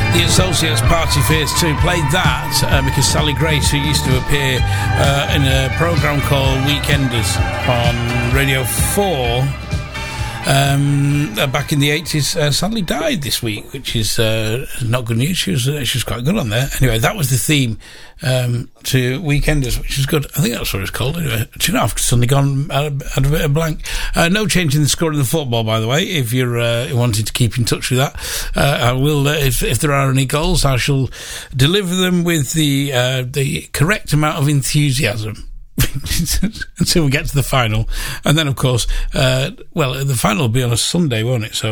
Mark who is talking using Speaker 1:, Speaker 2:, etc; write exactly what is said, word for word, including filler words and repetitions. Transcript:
Speaker 1: The Associates Party Phase two played that uh, because Sally Grace, who used to appear uh, in a programme called Weekenders on Radio four um, uh, back in the eighties, uh, sadly died this week, which is uh, not good news. She was, uh, she was quite good on there. Anyway, that was the theme um, to Weekenders, which is good. I think that's what it's called. Anyway, do you know, I've suddenly gone uh, had a bit of blank. Uh, no change in the score of the football, by the way. If you're uh, wanting to keep in touch with that, uh, I will. Uh, if, if there are any goals, I shall deliver them with the uh, the correct amount of enthusiasm until we get to the final, and then of course, uh, well, the final will be on a Sunday, won't it? So.